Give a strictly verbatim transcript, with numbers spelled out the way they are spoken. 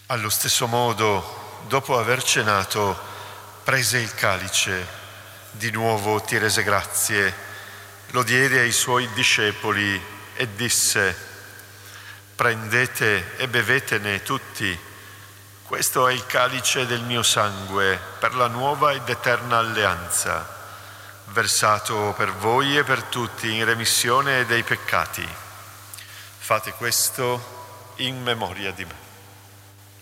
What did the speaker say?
Allo stesso modo, dopo aver cenato, prese il calice, di nuovo ti rese grazie, lo diede ai suoi discepoli e disse: prendete e bevetene tutti, questo è il calice del mio sangue per la nuova ed eterna alleanza, versato per voi e per tutti in remissione dei peccati. Fate questo in memoria di me.